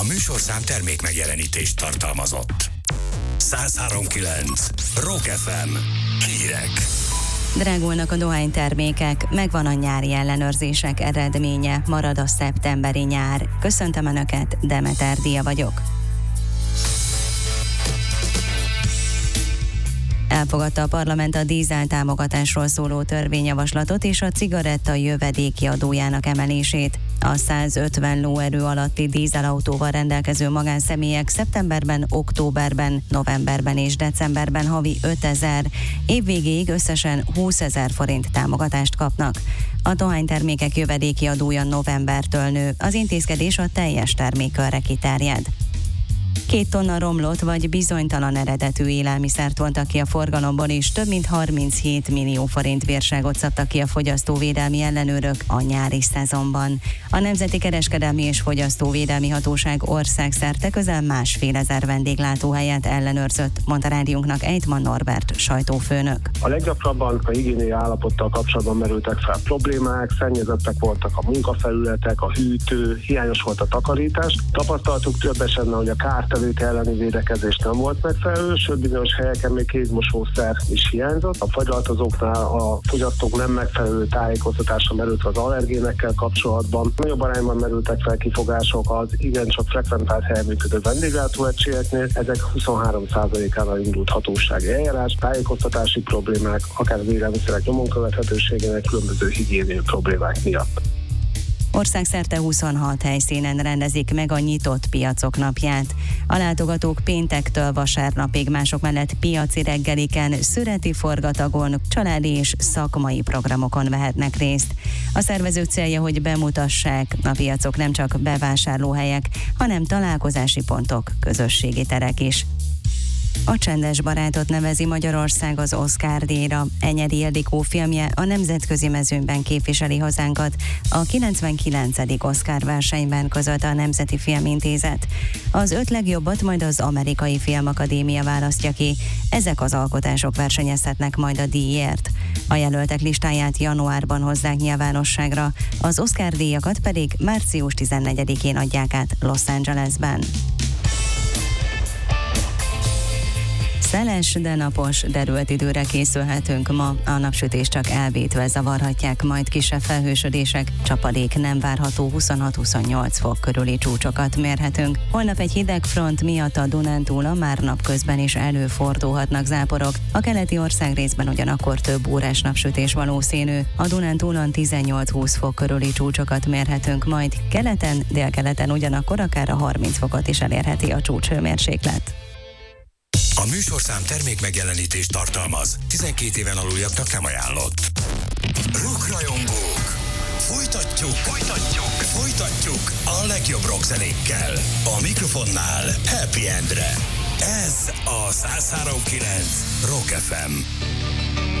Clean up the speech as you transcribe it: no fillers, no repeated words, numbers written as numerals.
műsorszám termék megjelenítést tartalmazott. 103.9 Rock FM. Hírek. Drágulnak a dohánytermékek, megvan a nyári ellenőrzések eredménye, marad a szeptemberi nyár. Köszöntöm Önöket, Demeter Dia vagyok. Elfogadta a parlament a dízel támogatásról szóló törvényjavaslatot és a cigaretta jövedéki adójának emelését. A 150 lóerő alatti dízelautóval rendelkező magánszemélyek szeptemberben, októberben, novemberben és decemberben havi 5000, évvégéig összesen 20 000 forint támogatást kapnak. A dohánytermékek jövedéki adója novembertől nő, az intézkedés a teljes termékkörre kiterjed. 2 tonna romlott vagy bizonytalan eredetű élelmiszert vontak ki a forgalomból, és több mint 37 millió forint bírságot szabtak ki a fogyasztóvédelmi ellenőrök a nyári szezonban. A Nemzeti Kereskedelmi és Fogyasztóvédelmi Hatóság országszerte közel 1500 vendéglátóhelyet ellenőrzött, mondta rádiónknak Ejtman Norbert sajtófőnök. A leggyakrabban a higiéniai állapottal kapcsolatban merültek fel problémák, szennyezettek voltak a munkafelületek, a hűtő, hiányos volt a takarítás. Tapasztaltuk több esetben, hogy a kártevők elleni védekezés nem volt megfelelő, sőt bizonyos helyeken még kézmosószer is hiányzott. A fagylaltozóknál a fogyasztók nem megfelelő tájékoztatása merült az allergénekkel kapcsolatban. Nagyobb arányban merültek fel kifogások az igencsak frekventált helyen működő vendéglátóegységeknél. Ezek 23%-ánál indult hatósági eljárás, tájékoztatási problémák, akár az élelmiszerek nyomon követhetőségének, különböző higiéniai problémák miatt. Országszerte 26 helyszínen rendezik meg a nyitott piacok napját. A látogatók péntektől vasárnapig mások mellett piaci reggeliken, szüreti forgatagon, családi és szakmai programokon vehetnek részt. A szervezők célja, hogy bemutassák, a piacok nem csak bevásárlóhelyek, hanem találkozási pontok, közösségi terek is. A Csendes barátot nevezi Magyarország az Oscar-díjra. Enyedi Ildikó filmje a nemzetközi mezőnyben képviseli hazánkat. A 99. Oscar versenyben közölte a Nemzeti Filmintézet. Az 5 legjobbat majd az Amerikai Filmakadémia választja ki. Ezek az alkotások versenyezhetnek majd a díjért. A jelöltek listáját januárban hozzák nyilvánosságra, az Oscar-díjakat pedig március 14-én adják át Los Angelesben. Szeles, de napos, derült időre készülhetünk ma. A napsütés csak elvétve zavarhatják, majd kisebb felhősödések, csapadék nem várható, 26-28 fok körüli csúcsokat mérhetünk. Holnap egy hideg front miatt a Dunántúlon már napközben is előfordulhatnak záporok. A keleti országrészben ugyanakkor több órás napsütés valószínű. A Dunántúlon 18-20 fok körüli csúcsokat mérhetünk, majd keleten, délkeleten ugyanakkor akár a 30 fokot is elérheti a csúcshőmérséklet. A műsorszám termék megjelenítést tartalmaz. 12 éven aluliaknak nem ajánlott. Rockrajongók! Folytatjuk a legjobb rockzenékkel. A mikrofonnál Happy Endre. Ez a 103.9 Rock FM.